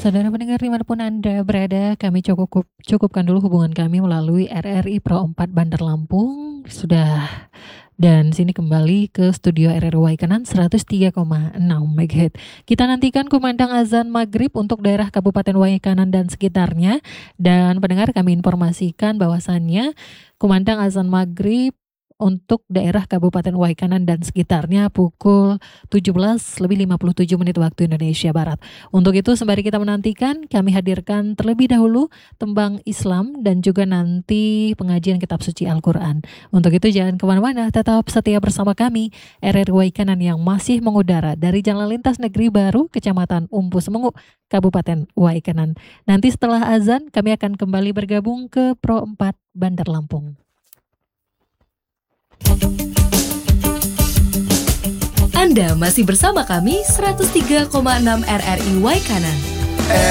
Saudara pendengar dimanapun Anda berada, kami cukupkan dulu hubungan kami melalui RRI Pro 4 Bandar Lampung. Dan sini kembali ke studio RRI Waikanan 103,6 MHz. Kita nantikan kumandang azan maghrib untuk daerah Kabupaten Waikanan dan sekitarnya. Dan pendengar, kami informasikan bahwasannya kumandang azan maghrib untuk daerah Kabupaten Waikanan dan sekitarnya pukul 17:57 waktu Indonesia Barat. Untuk itu sembari kita menantikan, kami hadirkan terlebih dahulu tembang Islam dan juga nanti pengajian kitab suci Al-Quran. Untuk itu jangan kemana-mana, tetap setia bersama kami RRI Waikanan yang masih mengudara dari Jalan Lintas Negeri Baru, Kecamatan Umpu Semengu, Kabupaten Waikanan. Nanti setelah azan kami akan kembali bergabung ke Pro 4 Bandar Lampung. Anda masih bersama kami 103,6 RRI Waikanan.